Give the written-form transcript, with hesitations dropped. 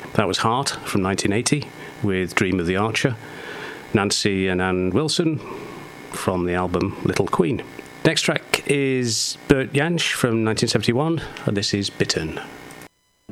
That was Heart from 1980 with Dream of the Archer. Nancy and Ann Wilson from the album Little Queen. Next track is Bert Jansch from 1971, and this is Bitten.